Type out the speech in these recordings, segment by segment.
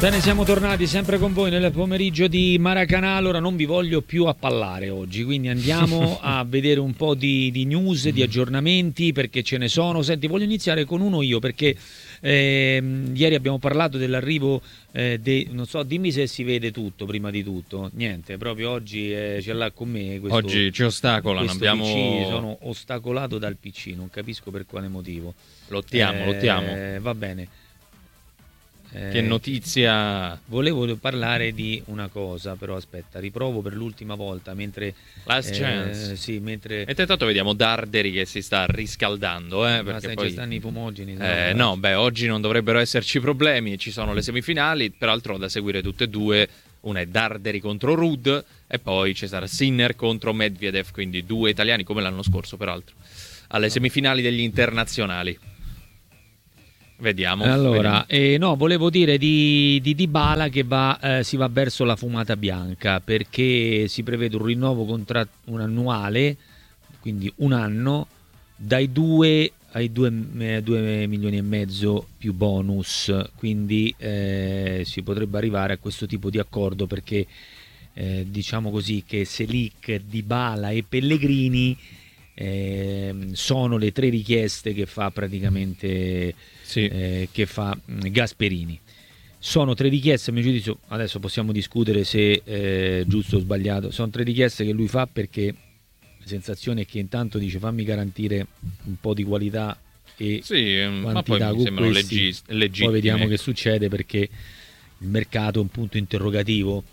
Bene, siamo tornati sempre con voi nel pomeriggio di Maracanã. Allora non vi voglio più appallare oggi, quindi andiamo a vedere un po' di news, di aggiornamenti, perché ce ne sono. Senti, voglio iniziare con uno io, perché ieri abbiamo parlato dell'arrivo non so, dimmi se si vede tutto prima di tutto. Niente, proprio oggi ce l'ha con me questo, oggi ci ostacolano, abbiamo... PC, sono ostacolato dal PC, non capisco per quale motivo. Lottiamo. Va bene. Che notizia? Volevo parlare di una cosa, però aspetta, riprovo per l'ultima volta mentre Last chance. Sì, mentre e tanto vediamo Darderi che si sta riscaldando, perché sai, poi ci stanno i fumogeni. no, oggi non dovrebbero esserci problemi, ci sono le semifinali, peraltro da seguire tutte e due. Una è Darderi contro Ruud e poi ci sarà Sinner contro Medvedev, quindi due italiani come l'anno scorso peraltro, alle semifinali degli internazionali. Vediamo. Allora, no, volevo dire di Dybala che si va verso la fumata bianca, perché si prevede un rinnovo un annuale, quindi un anno, dai 2 ai 2 milioni e mezzo più bonus, quindi si potrebbe arrivare a questo tipo di accordo, perché diciamo così che Selic, Dybala e Pellegrini sono le 3 richieste che fa praticamente che fa Gasperini. Sono 3 richieste, a mio giudizio, adesso possiamo discutere se è giusto o sbagliato. Sono 3 richieste che lui fa perché la sensazione è che intanto dice fammi garantire un po' di qualità e ma poi mi sembrano legittime. Poi vediamo che succede, perché il mercato è un punto interrogativo.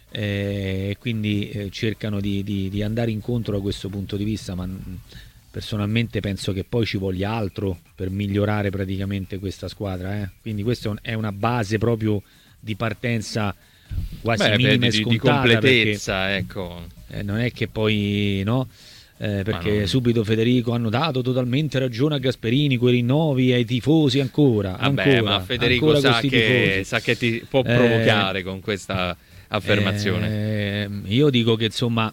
Quindi cercano di andare incontro da questo punto di vista, ma personalmente penso che poi ci voglia altro per migliorare praticamente questa squadra, quindi questa è una base proprio di partenza quasi minima e scontata, di completezza, perché, ecco. Non è che poi no, perché subito Federico hanno dato totalmente ragione a Gasperini, quei rinnovi ai tifosi ancora. Ma Federico sa che ti può provocare con questa affermazione. Io dico che insomma,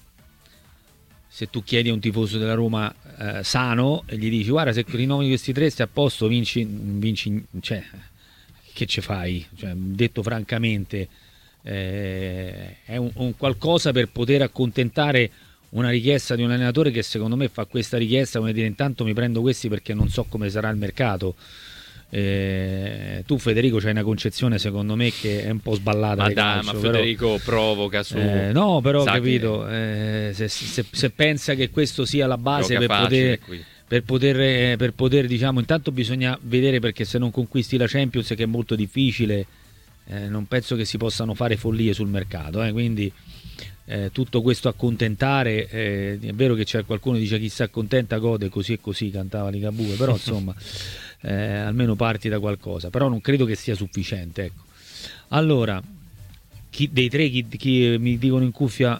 se tu chiedi a un tifoso della Roma sano e gli dici guarda, se rinnovi questi 3 stai a posto, vinci, cioè, che ci fai? Cioè, detto francamente, è un qualcosa per poter accontentare una richiesta di un allenatore che secondo me fa questa richiesta come dire intanto mi prendo questi perché non so come sarà il mercato. Tu Federico c'hai una concezione secondo me che è un po' sballata ma Federico provoca su no, però capito, se pensa che questo sia la base per poter diciamo, intanto bisogna vedere, perché se non conquisti la Champions, che è molto difficile, non penso che si possano fare follie sul mercato, quindi tutto questo accontentare, è vero che c'è qualcuno che dice chi si accontenta gode, così e così cantava Ligabue, però insomma almeno parti da qualcosa, però non credo che sia sufficiente, ecco. Allora, dei 3 chi mi dicono in cuffia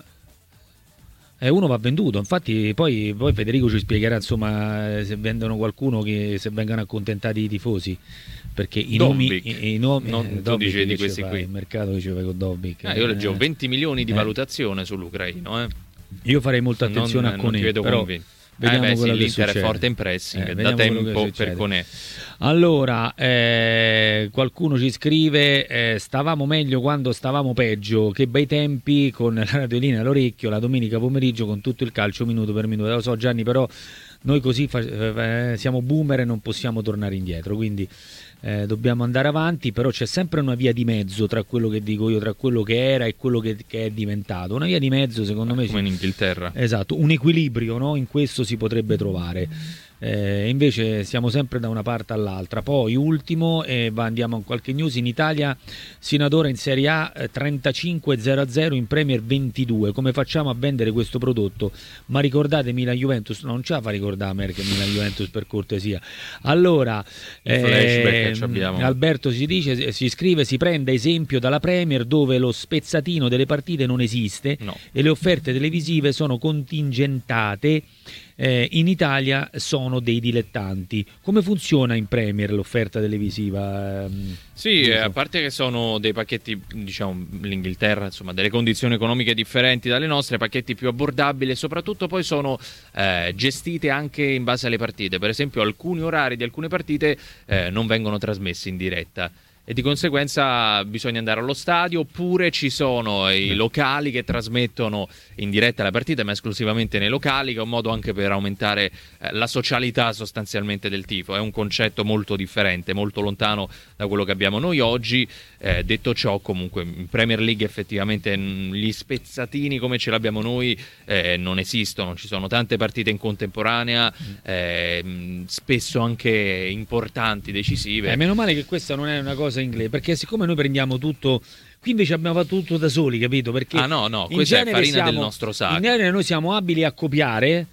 uno va venduto, infatti poi Federico ci spiegherà insomma se vendono qualcuno, che se vengano accontentati i tifosi, perché i nomi non tu dici di questi qui, il mercato diceva con Dobbik, io leggevo 20 milioni di valutazione sull'ucraino, io farei molta attenzione a Koné, però vediamo quello che l'Inter succede. È forte in pressing da tempo per Koné. Allora, qualcuno ci scrive stavamo meglio quando stavamo peggio, che bei tempi, con la radiolina all'orecchio la domenica pomeriggio con tutto il calcio minuto per minuto. Lo so Gianni, però noi così siamo boomer e non possiamo tornare indietro, quindi dobbiamo andare avanti, però c'è sempre una via di mezzo tra quello che dico io, tra quello che era e quello che è diventato. Una via di mezzo secondo me come in Inghilterra. Esatto, un equilibrio, no? In questo si potrebbe trovare. Invece siamo sempre da una parte all'altra. Poi ultimo, andiamo a qualche news. In Italia sino ad ora in Serie A 35-0-0, in Premier 22. Come facciamo a vendere questo prodotto? Ma ricordate Milan-Juventus? No, non ce la fa ricordare Merck Milan-Juventus, per cortesia. Allora flashback abbiamo. Alberto si scrive, si prenda esempio dalla Premier, dove lo spezzatino delle partite non esiste, e le offerte televisive sono contingentate. In Italia sono dei dilettanti. Come funziona in Premier l'offerta televisiva? Sì, a parte che sono dei pacchetti, diciamo, l'Inghilterra, insomma, delle condizioni economiche differenti dalle nostre, pacchetti più abbordabili, e soprattutto poi sono gestite anche in base alle partite. Per esempio alcuni orari di alcune partite non vengono trasmessi in diretta. e di conseguenza bisogna andare allo stadio, oppure ci sono i locali che trasmettono in diretta la partita, ma esclusivamente nei locali, che è un modo anche per aumentare la socialità sostanzialmente del tifo. È un concetto molto differente, molto lontano da quello che abbiamo noi oggi. Detto ciò, comunque in Premier League effettivamente gli spezzatini come ce l'abbiamo noi non esistono, ci sono tante partite in contemporanea, spesso anche importanti, decisive. Meno male che questa non è una cosa inglese, perché siccome noi prendiamo tutto, qui invece abbiamo fatto tutto da soli, capito? Perché no, questa è farina del nostro sacco. In genere noi siamo abili a copiare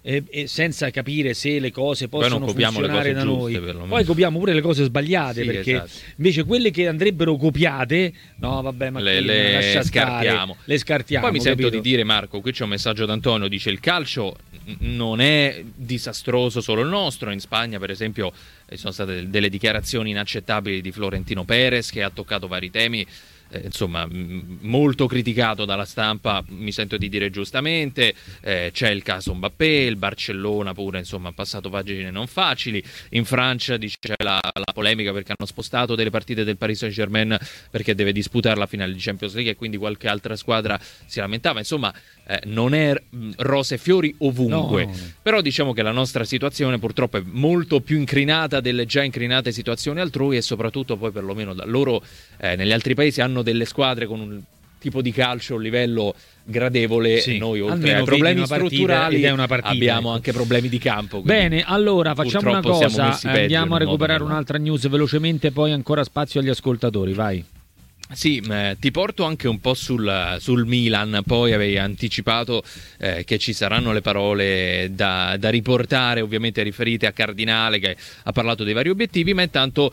e senza capire se le cose possono funzionare da noi. Poi copiamo pure le cose sbagliate, perché esatto. Invece quelle che andrebbero copiate, no vabbè, ma le scartiamo. Le scartiamo. Poi mi capito? sento di dire, Marco, qui c'è un messaggio da Antonio, dice: il calcio non è disastroso solo il nostro. In Spagna, per esempio, sono state delle dichiarazioni inaccettabili di Florentino Perez, che ha toccato vari temi, insomma, molto criticato dalla stampa, mi sento di dire giustamente. C'è il caso Mbappé, il Barcellona pure, insomma, ha passato pagine non facili. In Francia c'è la polemica perché hanno spostato delle partite del Paris Saint-Germain perché deve disputare la finale di Champions League, e quindi qualche altra squadra si lamentava. Insomma, non è rose e fiori ovunque, no. Però diciamo che la nostra situazione purtroppo è molto più incrinata delle già incrinate situazioni altrui, e soprattutto poi perlomeno da loro negli altri paesi hanno delle squadre con un tipo di calcio a un livello gradevole. Sì, noi oltre ai problemi strutturali abbiamo anche problemi di campo. Bene, allora facciamo una cosa, andiamo a recuperare un'altra news velocemente, poi ancora spazio agli ascoltatori, vai. Sì, ti porto anche un po' sul Milan. Poi avevi anticipato che ci saranno le parole da riportare, ovviamente riferite a Cardinale, che ha parlato dei vari obiettivi, ma intanto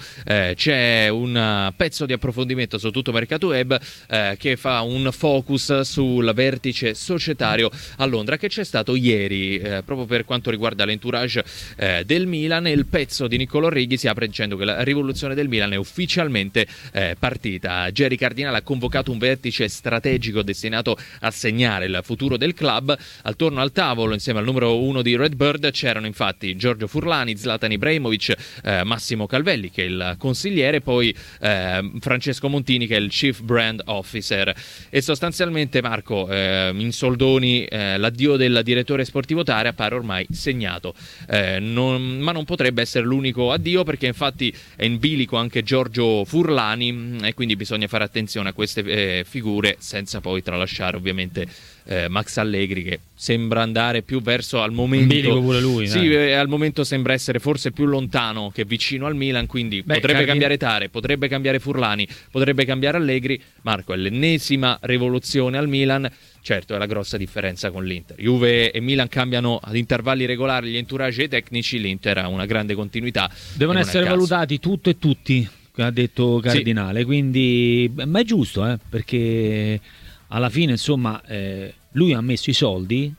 c'è un pezzo di approfondimento su Tutto Mercato Web che fa un focus sul vertice societario a Londra che c'è stato ieri, proprio per quanto riguarda l'entourage del Milan. E il pezzo di Niccolò Righi si apre dicendo che la rivoluzione del Milan è ufficialmente partita. Jerry Cardinale ha convocato un vertice strategico destinato a segnare il futuro del club. Attorno al tavolo, insieme al numero 1 di Redbird, c'erano infatti Giorgio Furlani, Zlatan Ibrahimovic, Massimo Calvelli, che è il consigliere, poi Francesco Montini, che è il Chief Brand Officer. E sostanzialmente, Marco, in soldoni, l'addio del direttore sportivo Tare appare ormai segnato. Ma non potrebbe essere l'unico addio, perché infatti è in bilico anche Giorgio Furlani, e quindi bisogna fare attenzione a queste figure, senza poi tralasciare ovviamente Max Allegri, che sembra andare più verso, al momento pure lui, sì, al momento sembra essere forse più lontano che vicino al Milan, quindi potrebbe cambiare Tare, potrebbe cambiare Furlani, potrebbe cambiare Allegri. Marco, è l'ennesima rivoluzione al Milan. Certo, è la grossa differenza con l'Inter. Juve e Milan cambiano ad intervalli regolari gli entourage e i tecnici, l'Inter ha una grande continuità. Devono essere valutati tutto e tutti, ha detto Cardinale, sì. Quindi, ma è giusto, perché alla fine, insomma, lui ha messo i soldi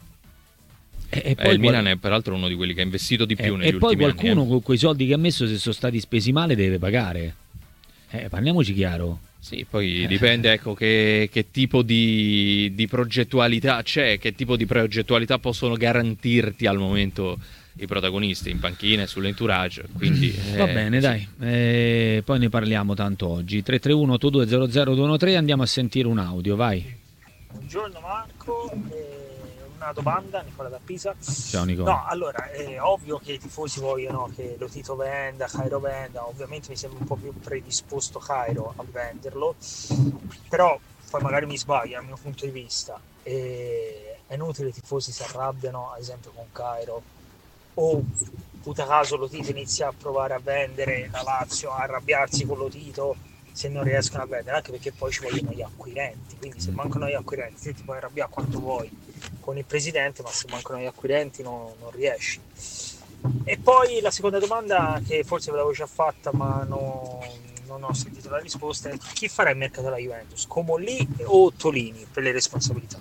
e poi il Milan è peraltro uno di quelli che ha investito di più negli ultimi anni. E poi qualcuno con quei soldi che ha messo, se sono stati spesi male, deve pagare. Parliamoci chiaro. Sì, poi dipende, ecco, che tipo di progettualità c'è, che tipo di progettualità possono garantirti al momento i protagonisti in panchina e sull'entourage, quindi va bene, sì. Dai, poi ne parliamo tanto oggi. 331-8200-213, andiamo a sentire un audio, vai. Buongiorno Marco, una domanda, Nicola da Pisa. Ciao Nicola. No, allora, è ovvio che i tifosi vogliono che Lotito venda, Cairo venda, ovviamente mi sembra un po' più predisposto Cairo a venderlo, però poi magari mi sbaglio dal mio punto di vista, è inutile che i tifosi si arrabbiano ad esempio con Cairo, o puta caso Lotito inizia a provare a vendere la Lazio, a arrabbiarsi con Lotito se non riescono a vendere, anche perché poi ci vogliono gli acquirenti, quindi se mancano gli acquirenti te ti puoi arrabbiare quanto vuoi con il presidente, ma se mancano gli acquirenti non riesci. E poi la seconda domanda, che forse ve l'avevo già fatta ma non ho sentito la risposta, è: chi farà il mercato della Juventus? Comolli o Tolini per le responsabilità?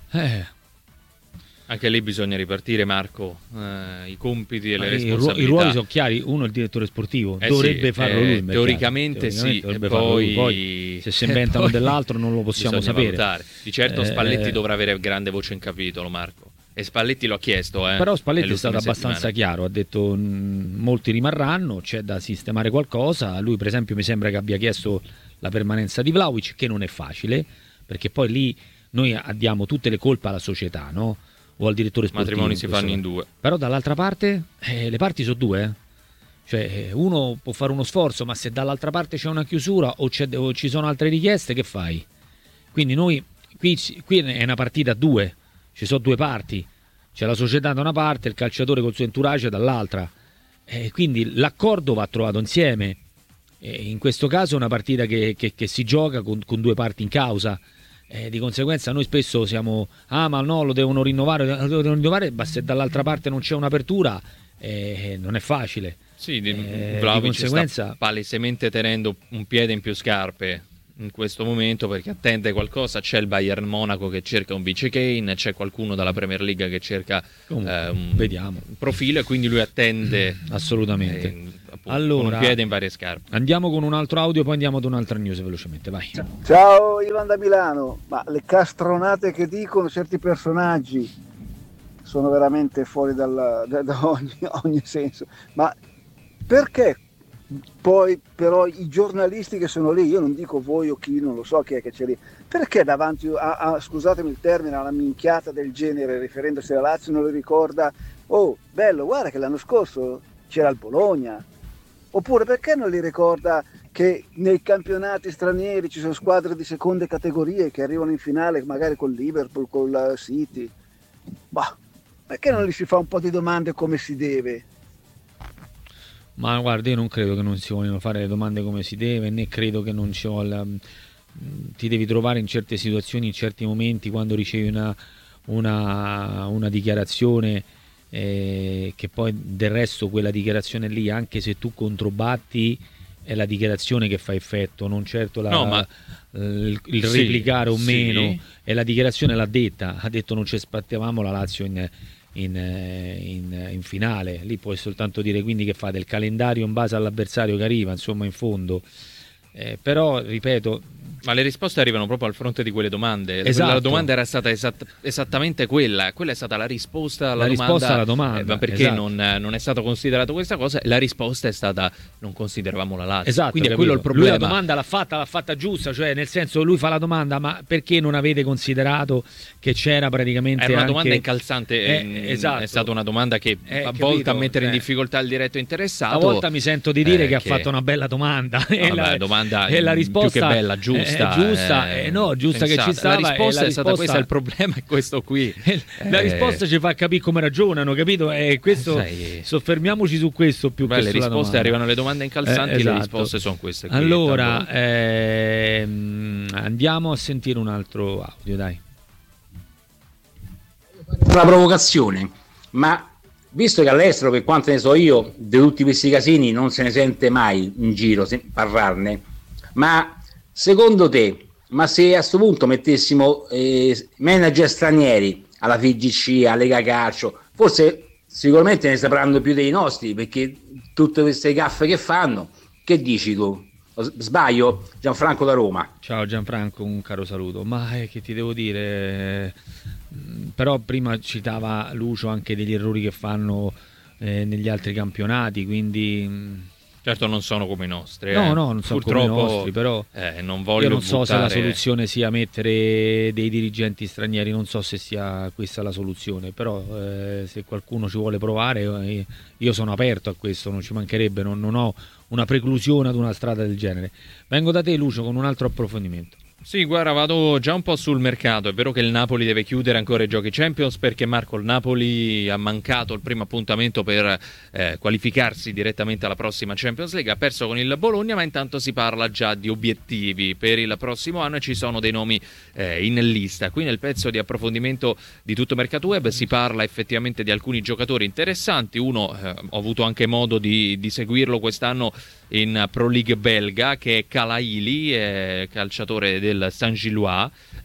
Anche lì bisogna ripartire, Marco, i compiti e le responsabilità. I ruoli sono chiari, uno è il direttore sportivo, dovrebbe farlo lui. Teoricamente sì, e poi se si inventano dell'altro non lo possiamo sapere. Valutare. Di certo Spalletti dovrà avere grande voce in capitolo, Marco, e Spalletti lo ha chiesto. Però Spalletti è stato nell'ultima abbastanza settimana. chiaro, ha detto molti rimarranno, c'è da sistemare qualcosa. Lui per esempio mi sembra che abbia chiesto la permanenza di Vlahovic, che non è facile, perché poi lì noi diamo tutte le colpe alla società, no? O al direttore I sportivo. matrimoni si fanno in due. Però dall'altra parte le parti sono due, eh. Cioè uno può fare uno sforzo, ma se dall'altra parte c'è una chiusura o ci sono altre richieste, che fai? Quindi noi qui è una partita a due, ci sono due parti, c'è la società da una parte, il calciatore col suo entourage dall'altra, quindi l'accordo va trovato insieme. In questo caso è una partita che si gioca con due parti in causa. Di conseguenza noi spesso siamo ma no, lo devono rinnovare, ma se dall'altra parte non c'è un'apertura non è facile. Sì, di Vlahovic conseguenza sta palesemente tenendo un piede in più scarpe in questo momento, perché attende qualcosa. C'è il Bayern Monaco che cerca un vice Kane, c'è qualcuno dalla Premier League che cerca vediamo un profilo, e quindi lui attende assolutamente. appunto, Allora, con un piede in varie scarpe. Andiamo con un altro audio, poi andiamo ad un'altra news velocemente, vai. Ciao Ivan da Milano, ma le castronate che dicono certi personaggi sono veramente fuori da ogni senso. Ma perché poi però i giornalisti che sono lì, io non dico voi o chi, non lo so chi è che c'è lì, perché davanti scusatemi il termine, a una minchiata del genere riferendosi alla Lazio non le ricorda, oh bello, guarda che l'anno scorso c'era il Bologna, oppure perché non li ricorda che nei campionati stranieri ci sono squadre di seconde categorie che arrivano in finale magari col Liverpool, col City, bah, perché non gli si fa un po' di domande come si deve? Ma guarda, io non credo che non si vogliono fare le domande come si deve, né credo che non ci voglia. Ti devi trovare in certe situazioni, in certi momenti, quando ricevi una dichiarazione, che poi del resto quella dichiarazione lì, anche se tu controbatti, è la dichiarazione che fa effetto, non certo il replicare o meno. E la dichiarazione l'ha detta, ha detto non ci aspettavamo la Lazio in finale. Lì puoi soltanto dire quindi che fate il calendario in base all'avversario che arriva, insomma, in fondo. Però ripeto, ma le risposte arrivano proprio al fronte di quelle domande. Esatto. La domanda era stata esattamente quella è stata la risposta alla domanda. Ma perché esatto. non è stato considerato questa cosa? La risposta è stata: non consideravamo la Lazio. Esatto, quindi è capito. quello il problema. Lui la domanda l'ha fatta giusta, cioè nel senso, lui fa la domanda: ma perché non avete considerato che c'era praticamente era una anche... domanda incalzante, esatto. È stata una domanda che a capito, volta a mettere in difficoltà il diretto interessato. A volta mi sento di dire che ha fatto una bella domanda, la domanda la risposta più che bella, giusta, giusta che ci stava. La risposta è stata questa, il problema è questo qui. La risposta ci fa capire come ragionano, capito? Questo, soffermiamoci su questo più che sulla le risposte domanda. arrivano le domande incalzanti, esatto. Le risposte sono queste qui. Allora andiamo a sentire un altro audio, dai. Una provocazione, ma visto che all'estero, per quanto ne so io, di tutti questi casini non se ne sente mai in giro parlarne, ma secondo te, ma se a questo punto mettessimo manager stranieri alla FIGC, alla Lega Calcio, forse sicuramente ne sapranno più dei nostri, perché tutte queste gaffe che fanno, che dici tu? Sbaglio? Gianfranco da Roma. Ciao Gianfranco, un caro saluto. Ma che ti devo dire? Però prima citava Lucio anche degli errori che fanno negli altri campionati, quindi... Certo non sono come i nostri. No, non sono come i nostri, però non voglio io non so buttare... se la soluzione sia mettere dei dirigenti stranieri, non so se sia questa la soluzione, però se qualcuno ci vuole provare io sono aperto a questo, non ci mancherebbe, non ho una preclusione ad una strada del genere. Vengo da te, Lucio, con un altro approfondimento. Sì, guarda, vado già un po' sul mercato. È vero che il Napoli deve chiudere ancora i giochi Champions, perché Marco, il Napoli ha mancato il primo appuntamento per qualificarsi direttamente alla prossima Champions League, ha perso con il Bologna, ma intanto si parla già di obiettivi per il prossimo anno e ci sono dei nomi in lista. Qui nel pezzo di approfondimento di Tutto Mercato Web si parla effettivamente di alcuni giocatori interessanti. Uno, ho avuto anche modo di seguirlo quest'anno in Pro League belga, che è Kalaili, calciatore del Saint-Gilloise,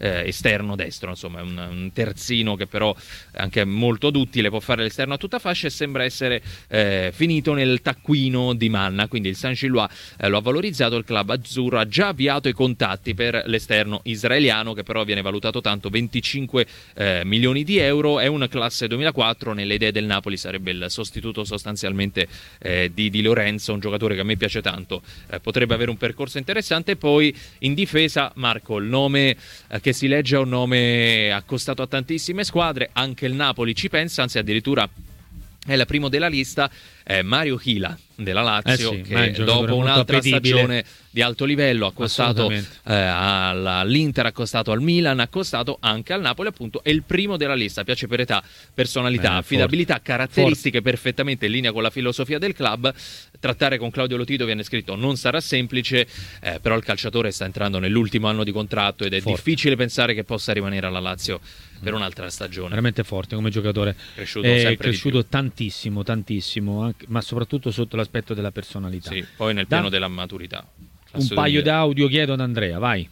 esterno destro, insomma è un terzino che però è anche molto duttile, può fare l'esterno a tutta fascia e sembra essere finito nel taccuino di Manna, quindi il San Gillois lo ha valorizzato, il club azzurro ha già avviato i contatti per l'esterno israeliano che però viene valutato tanto, 25 milioni di euro, è una classe 2004, nelle idee del Napoli sarebbe il sostituto sostanzialmente di Di Lorenzo, un giocatore che a me piace tanto, potrebbe avere un percorso interessante. Poi in difesa, Marco, il nome che si legge è un nome accostato a tantissime squadre, anche il Napoli ci pensa, anzi addirittura è la primo della lista, Mario Hila della Lazio, che dopo un'altra stagione di alto livello ha costato all'Inter, ha costato al Milan, ha costato anche al Napoli, appunto è il primo della lista, piace per età, personalità, affidabilità, caratteristiche perfettamente in linea con la filosofia del club. Trattare con Claudio Lotito, viene scritto, non sarà semplice, però il calciatore sta entrando nell'ultimo anno di contratto ed è difficile pensare che possa rimanere alla Lazio per un'altra stagione. Veramente forte come giocatore, è cresciuto tantissimo, anche, ma soprattutto sotto l'aspetto della personalità. Sì, poi nel piano della maturità. Un paio di audio chiedo ad Andrea, vai.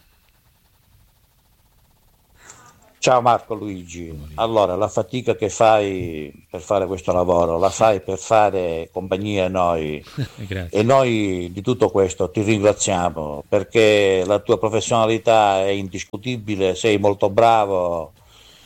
Ciao Marco Luigi, allora la fatica che fai per fare questo lavoro la fai per fare compagnia a noi e noi di tutto questo ti ringraziamo perché la tua professionalità è indiscutibile, sei molto bravo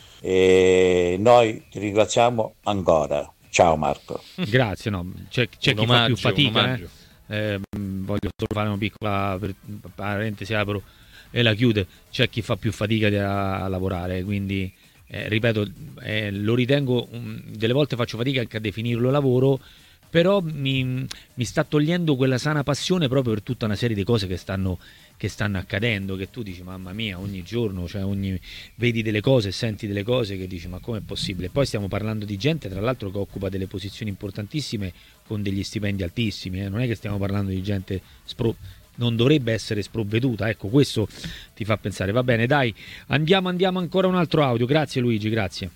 e noi ti ringraziamo ancora. Ciao Marco. Grazie, no, c'è chi fa più fatica, voglio solo fare una piccola parentesi, apro e la chiude, c'è chi fa più fatica a lavorare, quindi ripeto, lo ritengo, delle volte faccio fatica anche a definirlo lavoro, però mi sta togliendo quella sana passione proprio per tutta una serie di cose che stanno accadendo, che tu dici mamma mia, ogni giorno, cioè vedi delle cose, senti delle cose che dici ma com'è possibile. Poi stiamo parlando di gente tra l'altro che occupa delle posizioni importantissime con degli stipendi altissimi, non è che stiamo parlando di gente non dovrebbe essere sprovveduta, ecco, questo ti fa pensare. Va bene, dai, andiamo ancora un altro audio. Grazie Luigi, grazie.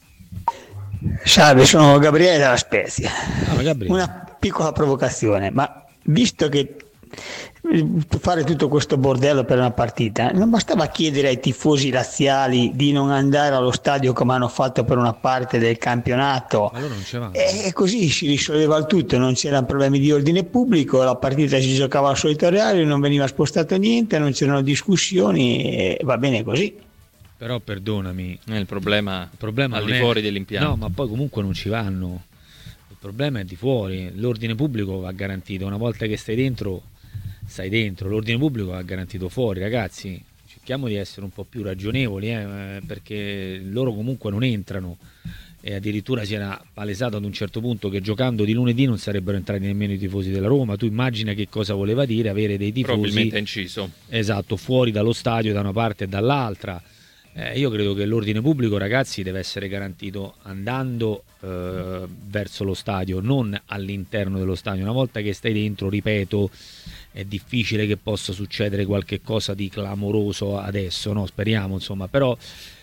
Salve, sono Gabriele dalla Spezia. Gabriele. Una piccola provocazione, ma visto che fare tutto questo bordello per una partita, non bastava chiedere ai tifosi laziali di non andare allo stadio come hanno fatto per una parte del campionato, e così si risolveva il tutto, non c'erano problemi di ordine pubblico, la partita si giocava al solito orario, non veniva spostato niente, non c'erano discussioni e va bene così. Però perdonami, il problema al di fuori dell'impianto. No, ma poi comunque non ci vanno, il problema è di fuori, l'ordine pubblico va garantito, una volta che stai dentro, l'ordine pubblico va garantito fuori, ragazzi, cerchiamo di essere un po' più ragionevoli, perché loro comunque non entrano, e addirittura si era palesato ad un certo punto che giocando di lunedì non sarebbero entrati nemmeno i tifosi della Roma. Tu immagina che cosa voleva dire avere dei tifosi probabilmente inciso, esatto, fuori dallo stadio da una parte e dall'altra. Io credo che l'ordine pubblico, ragazzi, deve essere garantito andando verso lo stadio, non all'interno dello stadio. Una volta che stai dentro, ripeto, è difficile che possa succedere qualche cosa di clamoroso adesso, no? Speriamo, insomma, però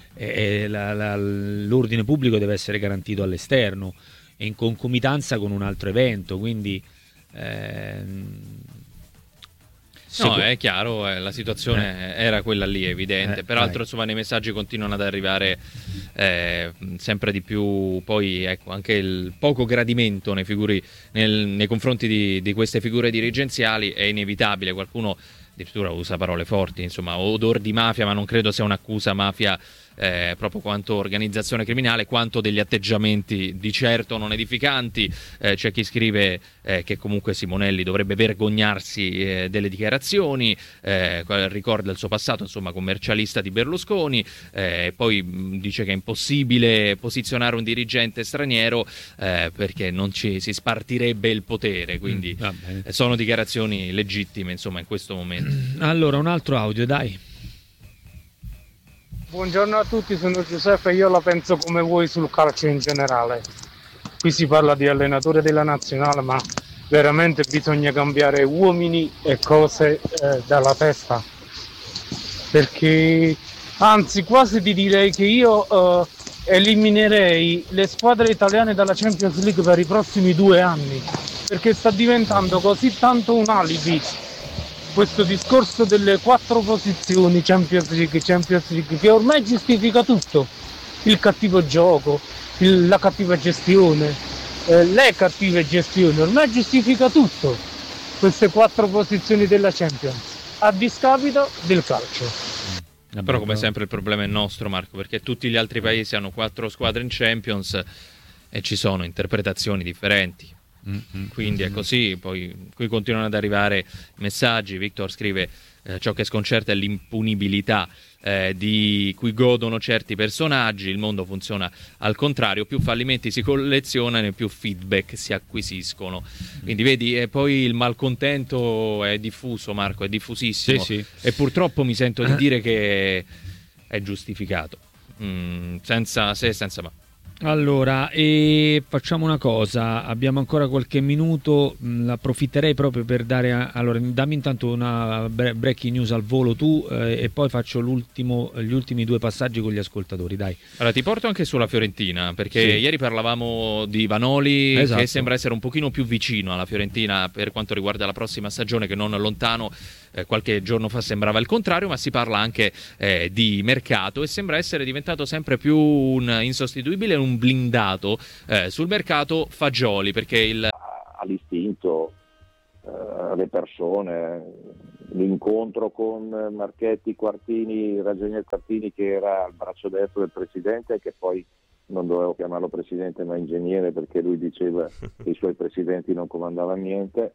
l'ordine pubblico deve essere garantito all'esterno e in concomitanza con un altro evento, quindi no, è chiaro, la situazione era quella lì, evidente. Peraltro, insomma, nei messaggi continuano ad arrivare sempre di più, poi ecco, anche il poco gradimento nei confronti di queste figure dirigenziali è inevitabile. Qualcuno addirittura usa parole forti, insomma, odor di mafia, ma non credo sia un'accusa mafia proprio quanto organizzazione criminale, quanto degli atteggiamenti di certo non edificanti. C'è chi scrive che comunque Simonelli dovrebbe vergognarsi delle dichiarazioni, ricorda il suo passato, insomma, commercialista di Berlusconi, poi dice che è impossibile posizionare un dirigente straniero perché non si spartirebbe il potere, quindi sono dichiarazioni legittime, insomma, in questo momento. Allora, un altro audio, dai. Buongiorno a tutti, sono Giuseppe, io la penso come voi sul calcio in generale. Qui si parla di allenatore della nazionale, ma veramente bisogna cambiare uomini e cose dalla testa. Perché, anzi, quasi ti direi che io eliminerei le squadre italiane dalla Champions League per i prossimi 2 anni, perché sta diventando così tanto un alibi questo discorso delle 4 posizioni Champions League, che ormai giustifica tutto, il cattivo gioco, la cattiva gestione, le cattive gestioni, ormai giustifica tutto, queste 4 posizioni della Champions, a discapito del calcio. Però come sempre il problema è nostro, Marco, perché tutti gli altri paesi hanno 4 squadre in Champions e ci sono interpretazioni differenti. Quindi è così. Poi qui continuano ad arrivare messaggi. Victor scrive: ciò che sconcerta è l'impunibilità di cui godono certi personaggi. Il mondo funziona al contrario: più fallimenti si collezionano e più feedback si acquisiscono. Quindi vedi, poi il malcontento è diffuso, Marco, è diffusissimo. Sì. E purtroppo mi sento di dire che è giustificato, senza se e senza ma. Allora, e facciamo una cosa, abbiamo ancora qualche minuto, approfitterei proprio per dare, allora dammi intanto una breaking news al volo tu, e poi faccio gli ultimi 2 passaggi con gli ascoltatori, dai. Allora ti porto anche sulla Fiorentina, perché Sì. ieri parlavamo di Vanoli, Esatto. che sembra essere un pochino più vicino alla Fiorentina per quanto riguarda la prossima stagione, che non lontano. Qualche giorno fa sembrava il contrario, ma si parla anche di mercato e sembra essere diventato sempre più un insostituibile, un blindato sul mercato Fagioli, perché all'istinto, le persone, l'incontro con Marchetti, Quartini, Ragionier Quartini, che era il braccio destro del presidente, che poi non dovevo chiamarlo presidente ma ingegnere, perché lui diceva che i suoi presidenti non comandavano niente,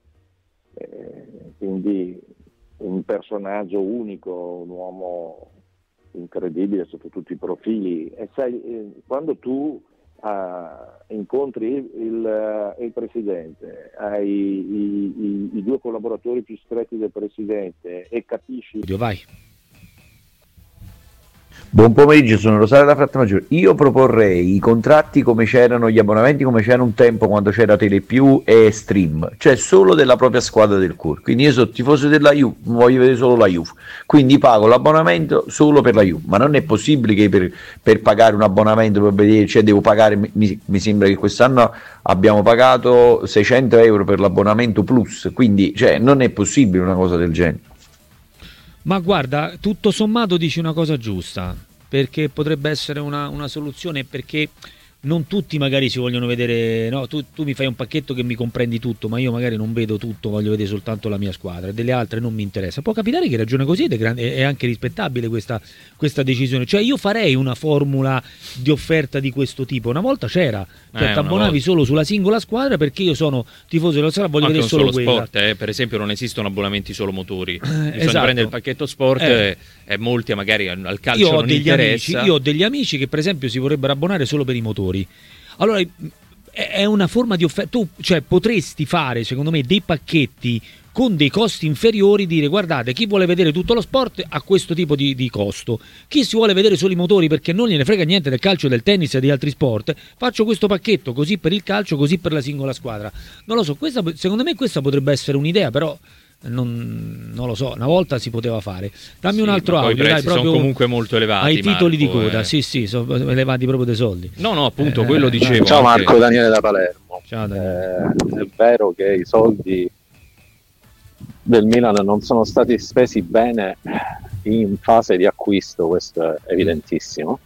quindi un personaggio unico, un uomo incredibile sotto tutti i profili. E sai, quando tu incontri il presidente, hai i 2 collaboratori più stretti del presidente e capisci... Vai. Buon pomeriggio, sono Rosario da Frattamaggiore. Io proporrei i contratti come c'erano, gli abbonamenti come c'era un tempo quando c'era Telepiù e Stream, cioè solo della propria squadra del cuore. Quindi io sono tifoso della Juve, voglio vedere solo la Juve, quindi pago l'abbonamento solo per la Juve. Ma non è possibile che per pagare un abbonamento per vedere, cioè devo pagare, mi sembra che quest'anno abbiamo pagato 600 euro per l'abbonamento plus, quindi cioè, non è possibile una cosa del genere. Ma guarda, tutto sommato dici una cosa giusta, perché potrebbe essere una soluzione, perché non tutti magari si vogliono vedere, no, tu mi fai un pacchetto che mi comprendi tutto, ma io magari non vedo tutto, voglio vedere soltanto la mia squadra, e delle altre non mi interessa. Può capitare che ragione così, è anche rispettabile questa decisione. Cioè io farei una formula di offerta di questo tipo, una volta c'era, cioè ti abbonavi solo sulla singola squadra, perché io sono tifoso della squadra, voglio vedere solo quella. Sport, per esempio non esistono abbonamenti solo motori, bisogna esatto. prendere il pacchetto sport, e molti magari al calcio non interessa. Io ho degli amici che per esempio si vorrebbero abbonare solo per i motori. Allora è una forma di offerta. Tu cioè potresti fare, secondo me, dei pacchetti con dei costi inferiori, dire guardate, chi vuole vedere tutto lo sport ha questo tipo di costo, chi si vuole vedere solo i motori perché non gliene frega niente del calcio, del tennis e di altri sport, faccio questo pacchetto così per il calcio, così per la singola squadra. Non lo so, secondo me questa potrebbe essere un'idea, però non lo so, una volta si poteva fare. Dammi un altro audio, i prezzi dai, proprio sono comunque molto elevati, ai titoli Marco, di coda. Sì, sono elevati proprio dei soldi. No, appunto, quello dicevo. Ciao Marco, Daniele da Palermo. Ciao Daniele. È vero che i soldi del Milan non sono stati spesi bene in fase di acquisto, questo è evidentissimo.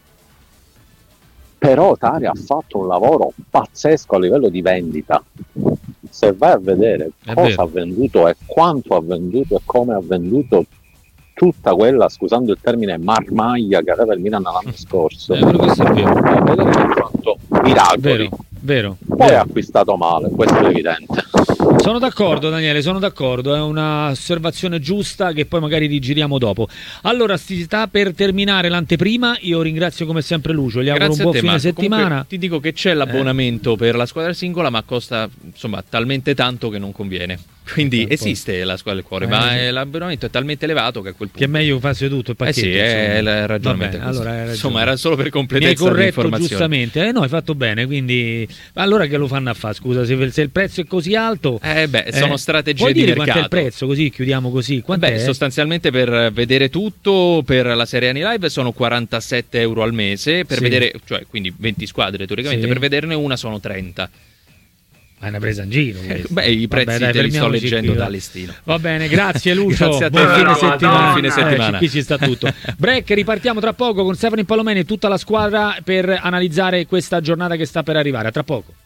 Però Tari ha fatto un lavoro pazzesco a livello di vendita. Se vai a vedere cosa ha venduto e quanto ha venduto e come ha venduto tutta quella, scusando il termine, marmaglia che aveva il Milan l'anno scorso, questo è vero. vedere che ha fatto miracoli. Vero. Poi ha acquistato male, questo è evidente. Sono d'accordo Daniele, sono d'accordo, è un'osservazione giusta che poi magari rigiriamo dopo. Allora si sta per terminare l'anteprima, io ringrazio come sempre Lucio, gli auguro un buon fine settimana. Comunque, ti dico che c'è l'abbonamento per la squadra singola, ma costa insomma talmente tanto che non conviene. Quindi esiste la squadra del cuore, ma l'abbonamento è talmente elevato che a quel punto che è meglio farsi tutto il pacchetto. Sì, è il ragionamento. Allora insomma, era solo per completezza mi hai corretto di giustamente. No, hai fatto bene, quindi allora che lo fanno a fare? Scusa, se il prezzo è così alto. Sono strategie puoi di dire mercato. Quanto è il prezzo? Così chiudiamo così. Sostanzialmente per vedere tutto per la Serie A Live sono 47 euro al mese per vedere, cioè quindi 20 squadre teoricamente, per vederne una sono 30. Ma è una presa in giro. I prezzi te li sto leggendo da listino. Va bene, grazie Lucio. Grazie a te. Buon fine settimana. Qui ci sta tutto. Break, ripartiamo tra poco con Stefano Palomeni e tutta la squadra per analizzare questa giornata che sta per arrivare. A tra poco.